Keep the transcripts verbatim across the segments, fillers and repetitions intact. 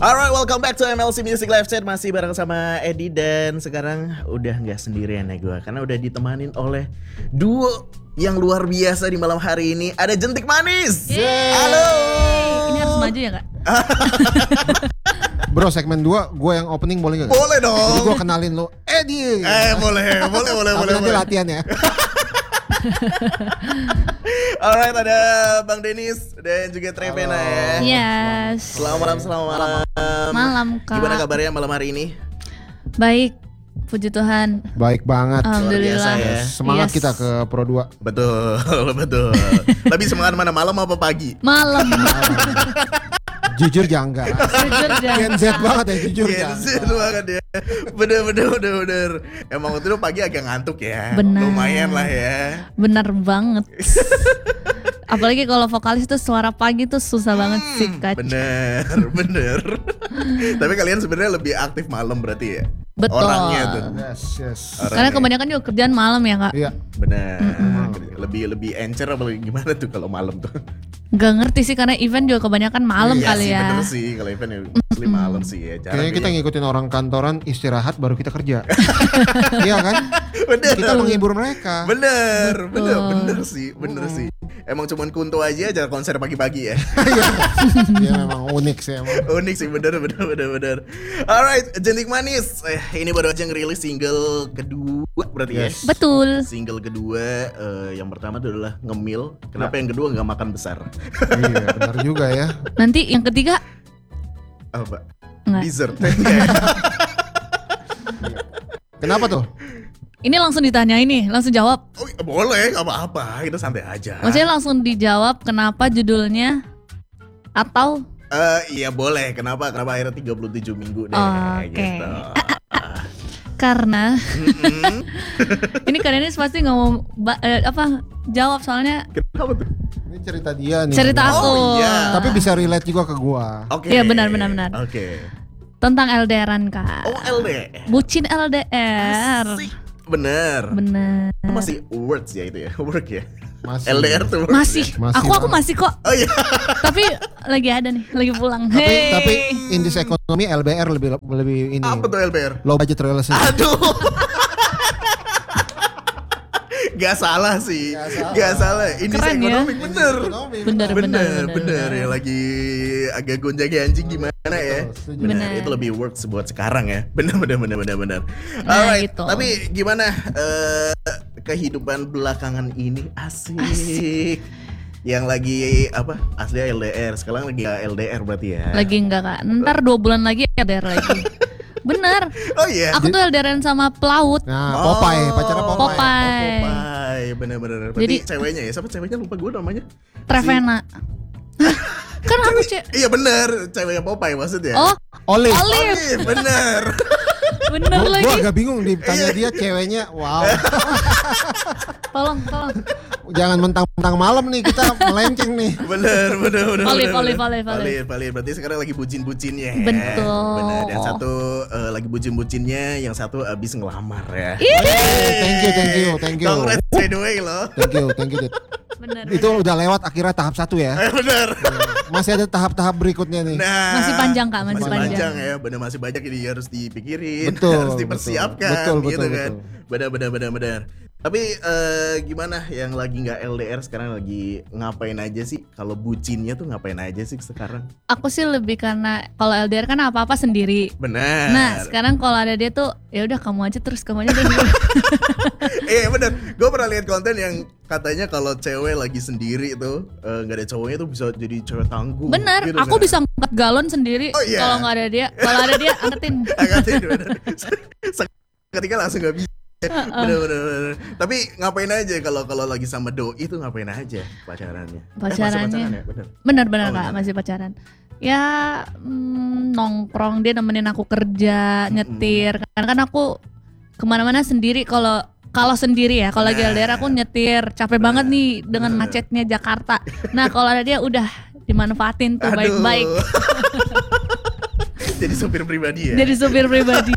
Alright, welcome back to M L C Music Live Chat. Masih bareng sama Edi dan sekarang udah gak sendirian ya gue, karena udah ditemanin oleh duo yang luar biasa di malam hari ini. Ada Jentik Manis. Yeay. Halo. Ini harus maju ya kak? Bro, segmen dua gue yang opening boleh gak? Boleh dong. Jadi gue kenalin lu Edi. Eh boleh, boleh, boleh, Tapi boleh. nanti boleh. latihan ya. Alright, ada Bang Denis dan juga Trevena ya. Yes. Selamat malam, selamat malam. Malam kak. Gimana kabarnya malam hari ini? Baik, puji Tuhan. Baik banget. Alhamdulillah. biasa ya. Semangat Yes. kita ke Pro dua. Betul, betul. Lebih semangat mana, malam apa pagi? Malam. Jujur janggal. Jujur Gen jangan. Z banget ya, jujur Gen Z janggal. banget ya. Bener, bener, bener, bener. Emang waktu itu pagi agak ngantuk ya. Benar. Lumayan lah ya. Bener banget. Apalagi kalau vokalis tuh suara pagi tuh susah banget sih kak. Bener, bener. Tapi kalian sebenarnya lebih aktif malam berarti ya? Betul. Orangnya tuh. Yes, yes. Orangnya. Karena kebanyakan juga kerjaan malam ya kak. Iya. Bener. Lebih lebih encer apa gimana tuh kalau malam tuh? Gak ngerti sih karena event juga kebanyakan malam Iya kali sih, ya. bener sih kalau event ya mostly malam sih ya. Jarang Kayaknya kita ya. ngikutin orang kantoran istirahat baru kita kerja. Iya kan? Bener. Kita menghibur mereka. Bener, bener, Betul. bener sih, bener sih. Emang cuman Kunto aja aja konser pagi-pagi ya. Iya memang unik sih emang. Unik sih, bener, bener, bener, bener. Alright, Jentik Manis. Eh, ini baru aja ngerilis single kedua berarti Yes. ya. Betul. Single kedua, eh, yang pertama itu adalah Ngemil. Kenapa Ya. yang kedua nggak makan besar? Iya benar juga ya. Nanti yang ketiga Apa? Nggak. Dessert. Kenapa tuh? Iya. ini langsung ditanya ini, langsung jawab. Oh, boleh, nggak apa-apa. Itu santai aja. Maksudnya langsung dijawab kenapa judulnya atau Eh, iya boleh. Kenapa? Kenapa akhirnya tiga puluh tujuh minggu deh Oke. gitu. karena Mm-mm. ini kalian ini pasti nggak mau ba- eh, apa jawab soalnya Kenapa tuh? Ini cerita dia nih. cerita aku. Oh, iya. Tapi bisa relate juga ke gua. Oke. Iya, benar, benar, benar. Oke. Tentang L D R-an kak. Oh, L D. Bucin L D R. Asik. Bener. Bener. Itu masih words ya itu ya, work ya. Masih. L D R tuh words Masih. ya? Masih aku aku banget. masih kok. Oh iya. Tapi lagi ada nih, lagi pulang. Tapi Hey. tapi in this economy L B R lebih lebih ini. Apa tuh L B R? Low budget relationship. Aduh. Gak salah sih. Gak salah. Gak salah. Ini Keren ya. ekonomi bener. Ekonomi, Bener, Bener, bener, bener, ya lagi agak gonjang ganjing gimana ya? Betul, setuju. Bener, Bener. itu lebih works buat sekarang ya. Bener, bener, bener, bener, bener. Nah, Alright, gitu. tapi gimana eh, kehidupan belakangan ini asik. Asik. Yang lagi apa? Asli L D R, sekarang lagi L D R berarti ya. Lagi enggak kak. Ntar dua bulan lagi L D R lagi. Bener. Oh iya. Aku tuh L D R-an sama pelaut. Nah, Oh. Popeye, pacarnya Popeye. Popeye. Oh, Popeye, bener-bener. Berarti Jadi- ceweknya ya, siapa ceweknya lupa gue namanya. Trevena. Kan aku cek. Iya bener, ceweknya Popeye maksudnya. Oh, Olive. Olive. Olive, bener. Bener Gua, lagi. gua agak bingung Iya. ditanya dia ceweknya. Wow. Tolong, tolong. Jangan mentang-mentang malam nih kita melenceng nih. Bener, bener, bener. Olive, bener, Olive, bener. Olive, Olive. Olive, Olive. Berarti sekarang lagi bucin-bucinnya ya. Betul. Bener. Yang satu eh, lagi bucin-bucinnya, yang satu abis ngelamar ya. Hey, thank you, thank you, thank you. Congrats by the way loh. Thank you, thank you. Dit. Bener. Itu udah lewat akhirnya tahap satu ya. Eh, bener. Masih ada tahap-tahap berikutnya nih. Nah, Masih panjang, Kak, masih panjang. panjang. ya, bener masih banyak ini harus dipikirin, Betul, harus dipersiapkan, betul, betul, gitu betul, kan. Benar, benar, benar, benar. Tapi eh, gimana yang lagi nggak L D R sekarang lagi ngapain aja sih? Kalau bucinnya tuh ngapain aja sih sekarang? Aku sih lebih karena kalau L D R kan apa-apa sendiri. Benar. Nah, sekarang kalau ada dia tuh ya udah kamu aja terus kamu aja dulu. Eh bener, gue pernah lihat konten yang katanya kalau cewek lagi sendiri itu eh, nggak ada cowoknya tuh bisa jadi cewek tangguh. Bener, gitu aku kan. bisa angkat galon sendiri Oh, iya. kalau nggak ada dia. Kalau ada dia angkatin. Angkatin, bener. Ketika langsung nggak bisa. Bener, bener, bener. Tapi ngapain aja kalau kalau lagi sama doi itu ngapain aja pacarannya? Eh, masih Pacarannya. pacaran ya? Bener. Bener-bener Oh, Kak, bener. masih pacaran. Ya mm, nongkrong, dia nemenin aku kerja, nyetir. Karena kan aku kemana-mana sendiri. Kalau kalau sendiri ya, kalau lagi L D R aku nyetir, capek banget nih dengan Bener. macetnya Jakarta. Nah kalau ada dia udah dimanfaatin tuh Aduh. baik-baik. Jadi supir pribadi ya. Jadi supir pribadi.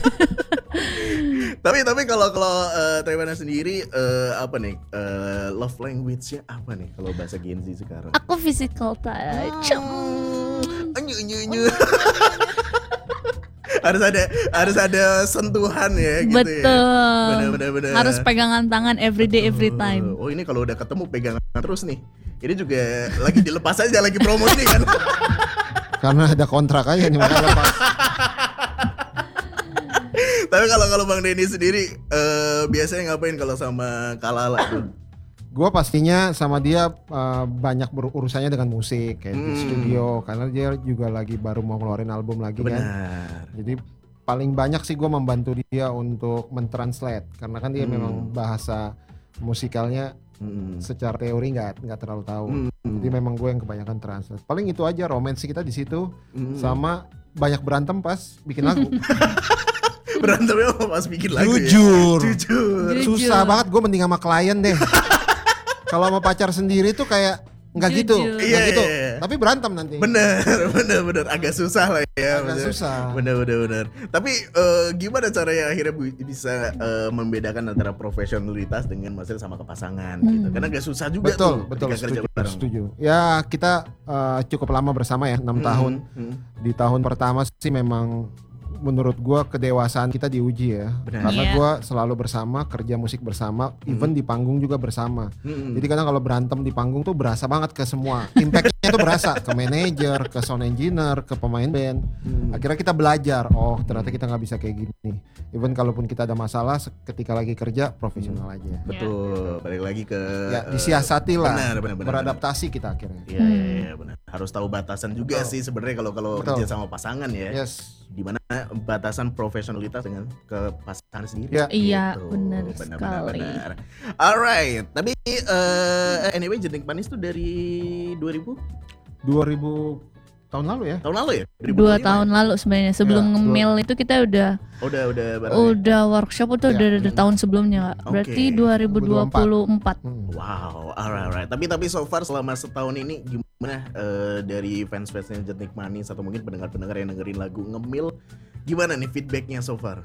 Tapi tapi kalau kalau uh, Trevena sendiri eh, apa nih eh, love language-nya apa nih kalau bahasa Gen Z sekarang? Aku physical touch. Hmm, Enyu enyu enyu. harus ada harus ada sentuhan ya gitu Betul. ya. Benar-benar benar. Harus pegangan tangan every day every time. Oh ini kalau udah ketemu pegangan terus nih. Ini juga lagi dilepas aja lagi promosi kan. Karena ada kontrak aja nih makanya lepas. Tapi kalau kalau Bang Denny sendiri eh, biasanya ngapain kalau sama Kalala tuh? Gue pastinya sama dia uh, banyak berurusannya dengan musik kayak di Hmm. studio karena dia juga lagi baru mau ngeluarin album lagi kan. Benar. Jadi paling banyak sih gue membantu dia untuk mentranslate karena kan dia Hmm. memang bahasa musikalnya Hmm. secara teori nggak nggak terlalu tahu. Hmm. Jadi memang gue yang kebanyakan translate. Paling itu aja romance kita di situ Hmm. sama banyak berantem pas bikin lagu. Berantemnya pas bikin lagu Jujur. ya. Jujur. Jujur. Susah banget gue mending sama klien deh. Kalau sama pacar sendiri tuh kayak nggak gitu, Jujur. nggak Iya, gitu. iya, iya. Tapi berantem nanti. Bener, bener, bener. Agak susah lah ya. Agak bener. susah. Bener, bener, bener. Tapi eh, gimana caranya akhirnya bu- bisa eh, membedakan antara profesionalitas dengan maksudnya sama kepasangan gitu? Hmm. Karena agak susah juga Betul, tuh betul, ketika kerja setuju, bareng. setuju. Ya kita uh, cukup lama bersama ya, enam Hmm, tahun. hmm. Di tahun pertama sih memang menurut gua kedewasaan kita diuji ya. Benar. Karena Iya. gua selalu bersama, kerja musik bersama, even di panggung juga bersama. Hmm. Jadi kadang kalau berantem di panggung tuh berasa banget ke semua. Impact-nya tuh berasa ke manajer, ke sound engineer, ke pemain band. Hmm. Akhirnya kita belajar, oh ternyata kita nggak bisa kayak gini. Even kalaupun kita ada masalah, se- ketika lagi kerja profesional aja. Betul, balik lagi ke Ya eh, disiasati lah, benar, benar, benar, beradaptasi kita akhirnya. Iya, iya, iya, benar. Harus tahu batasan juga Betul. sih sebenarnya kalau kalau Betul. kerja sama pasangan ya. Yes. Di mana batasan profesionalitas dengan ke pasangan sendiri. Ya. Iya, Gitu. benar Benar, sekali. benar. Alright, tapi eh, anyway Jentik Manis tuh dari dua ribu dua ribu tahun lalu ya? tahun lalu ya? Dua dua ribu lima? tahun lalu sebenarnya sebelum Ya, dua- nge-mail itu kita udah Oh, udah udah bareng ya? udah workshop itu Ya. udah dari tahun sebelumnya Kak. Oke. Berarti dua ribu dua puluh empat. Hmm. Wow, alright, alright. Tapi tapi so far selama setahun ini gimana eh, dari fans-fansnya Jentik Manis atau mungkin pendengar-pendengar yang dengerin lagu Ngemil, gimana nih feedbacknya so far?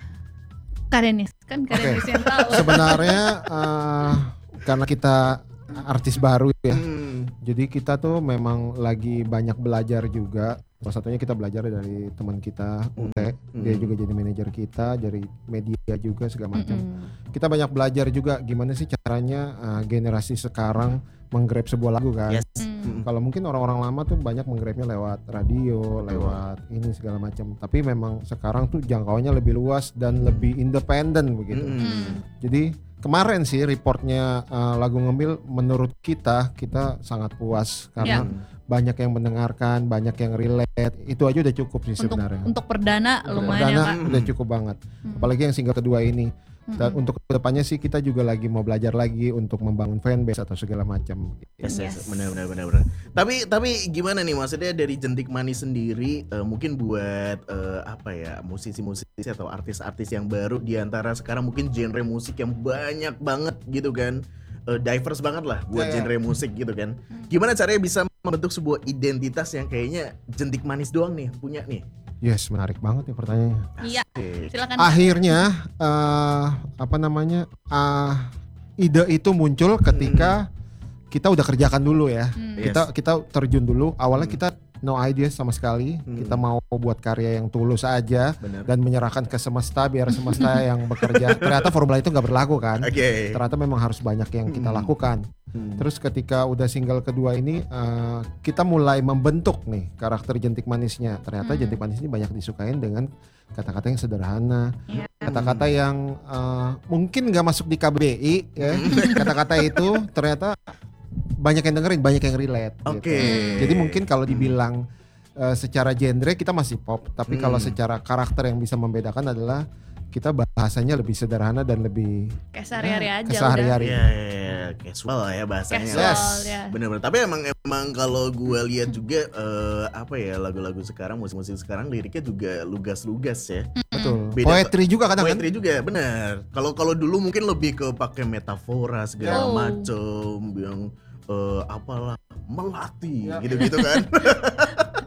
Kak Denis, kan Kak Oke. Denis yang tahu. Sebenarnya eh, karena kita artis baru ya, Hmm. jadi kita tuh memang lagi banyak belajar juga. Salah satunya kita belajar dari teman kita U T, dia Hmm. juga jadi manajer kita, dari media juga segala macam. Mm-mm. Kita banyak belajar juga gimana sih caranya eh, generasi sekarang menggrab sebuah lagu kan. Yes. Hmm. Kalau mungkin orang-orang lama tuh banyak menggrabnya lewat radio, lewat ini segala macam. Tapi memang sekarang tuh jangkauannya lebih luas dan lebih independen begitu. Hmm. Hmm. Jadi kemarin sih reportnya uh, lagu Ngemil menurut kita kita sangat puas karena Ya. banyak yang mendengarkan, banyak yang relate. Itu aja udah cukup sih Untuk sebenarnya. untuk perdana Untuk lumayan ya perdana Kak. udah cukup banget. Hmm. Apalagi yang single kedua ini. Dan Mm-mm. untuk kedepannya sih kita juga lagi mau belajar lagi untuk membangun fanbase atau segala macam. Yes, yes, Yes. benar, benar, benar, benar. Tapi, tapi gimana nih maksudnya dari Jentik Manis sendiri, eh, mungkin buat eh, apa ya musisi-musisi atau artis-artis yang baru di antara sekarang mungkin genre musik yang banyak banget gitu kan, eh, diverse banget lah buat Ya, ya. genre musik gitu kan. Gimana caranya bisa membentuk sebuah identitas yang kayaknya Jentik Manis doang nih punya nih? Yes, menarik banget ya pertanyaannya. Iya, Asik. silakan. Ah, Akhirnya eh, apa namanya? ah, ide itu muncul ketika kita udah kerjakan dulu ya. Hmm. Yes. Kita kita terjun dulu. Awalnya Hmm. kita no idea sama sekali. Hmm. Kita mau buat karya yang tulus aja Benar. dan menyerahkan ke semesta biar semesta yang bekerja. Ternyata formula itu nggak berlaku kan. Oke. Ternyata memang harus banyak yang kita Hmm. lakukan. Hmm. Terus ketika udah single kedua ini eh, kita mulai membentuk nih karakter Jentik Manisnya. Ternyata Hmm. Jentik Manis ini banyak disukain dengan kata-kata yang sederhana, Iya. kata-kata yang eh, mungkin nggak masuk di K B I ya. Kata-kata itu ternyata banyak yang dengerin, banyak yang relate. Oke. Gitu. Jadi mungkin kalau dibilang eh, secara genre kita masih pop, tapi Hmm. kalau secara karakter yang bisa membedakan adalah kita bahasanya lebih sederhana dan lebih Kayak sehari-hari aja kesehari-hari. Iya, iya, iya. Casual lah ya udah. bahasanya. Casual Yes. ya. Bener-bener. Tapi emang emang kalau gue lihat juga eh, apa ya lagu-lagu sekarang, musik-musik sekarang liriknya juga lugas-lugas ya. Betul. Beda, Poetry juga kadang kan. Poetry juga, bener. Kalau kalau dulu mungkin lebih ke pakai metafora segala Oh. macem yang eh, apalah melati Ya. gitu-gitu kan.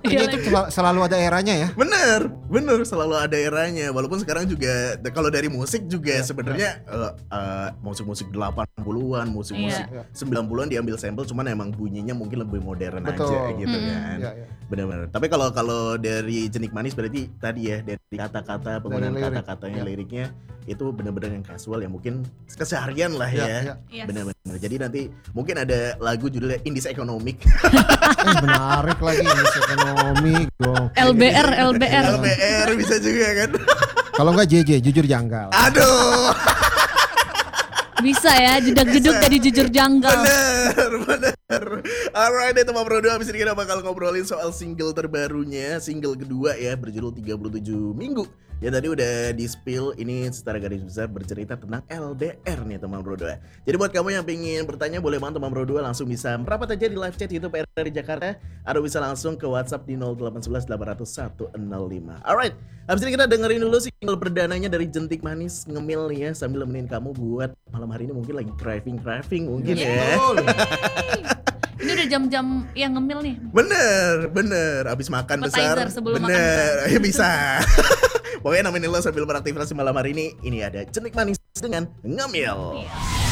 Kayaknya itu sel- selalu ada eranya ya. Bener, bener selalu ada eranya. Walaupun sekarang juga d- kalau dari musik juga Iya, sebenarnya eh, eh, musik-musik delapan puluhan, musik-musik Iya. sembilan puluhan diambil sampel, cuman emang bunyinya mungkin lebih modern Betul. aja gitu Mm. kan. Iya, iya. Benar-benar. Tapi kalau kalau dari Jenik Manis berarti tadi ya dari kata-kata penggunaan lirik. kata-katanya Iya. liriknya itu benar-benar yang casual yang mungkin keseharian lah Iya, ya. iya. Yes. Benar-benar. Jadi nanti mungkin ada lagu judulnya Indis Economic. Eh, menarik lagi ini ekonomi dong. L B R, L B R. L B R bisa juga kan. Kalau enggak J J jujur janggal. Aduh. Bisa ya, jedak-jeduk jadi jujur janggal. Bener, bener. Alright, itu Teman Bro dua. Abis ini kita bakal ngobrolin soal single terbarunya, single kedua ya, berjudul tiga puluh tujuh minggu. Ya tadi udah di spill, ini secara garis besar bercerita tentang L D R nih Teman Bro dua. Jadi buat kamu yang pengen bertanya, boleh banget Teman Bro dua langsung bisa merapat aja di live chat YouTube R R I Jakarta, atau bisa langsung ke WhatsApp di nol delapan satu satu delapan nol nol satu nol lima. Alright, habis ini kita dengerin dulu single perdananya dari Jentik Manis, Ngemil nih ya, sambil nemenin kamu buat malam hari ini mungkin lagi craving-craving mungkin ya. Betul. Ini udah jam-jam yang ngemil nih. Bener, bener. Abis makan Appetizer besar, sebelum makan bener. besar. Ya bisa. Pokoknya nemenin lo sambil beraktivitas malam hari ini. Ini ada Jentik Manis dengan Ngemil. Iya.